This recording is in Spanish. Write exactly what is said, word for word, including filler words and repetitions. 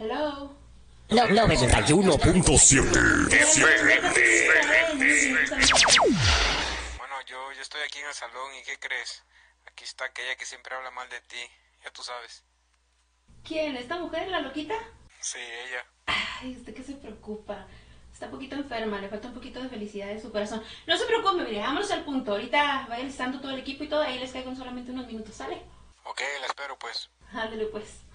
Hello. No, noventa y uno punto siete. Bueno, yo, yo estoy aquí en el salón y ¿qué crees? Aquí está aquella que siempre habla mal de ti, ya tú sabes. ¿Quién? ¿Esta mujer, la loquita? Sí, ella. Ay, ¿usted qué se preocupa? Está un poquito enferma, le falta un poquito de felicidad en su corazón. No se preocupe, mire, vámonos al punto. Ahorita vaya listando todo el equipo y todo, ahí les caigo en solamente unos minutos, ¿sale? Ok, la espero pues. Ándale pues.